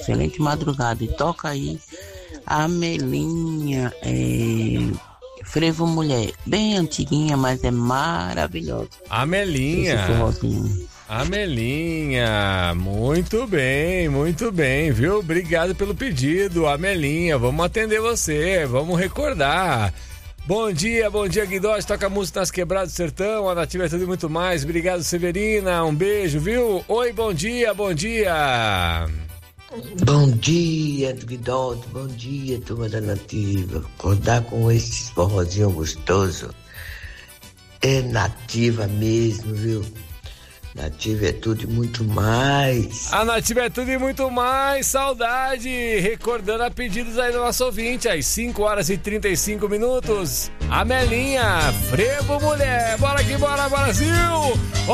excelente madrugada. E toca aí a Melinha, Frevo Mulher, bem antiguinha, mas é maravilhosa. Amelinha. Amelinha, muito bem, viu? Obrigado pelo pedido, Amelinha. Vamos atender você, vamos recordar. Bom dia, Guidós. Toca música nas Quebradas do Sertão, a Nativa é tudo e muito mais. Obrigado, Severina. Um beijo, viu? Oi, bom dia. Bom dia, Guidós. Bom dia, turma da Nativa. Acordar com esse forrozinho gostoso. É Nativa mesmo, viu? Nativa é tudo e muito mais. A Nativa é tudo e muito mais. Saudade. Recordando a pedidos aí do nosso ouvinte, às 5h35. Amelinha, Frevo Mulher. Bora que bora, Brasil.